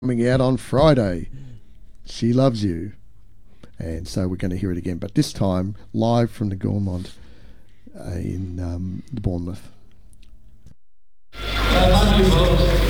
coming out on Friday. She Loves You. And so we're going to hear it again, but this time live from the Gaumont in Bournemouth. Thank you, folks.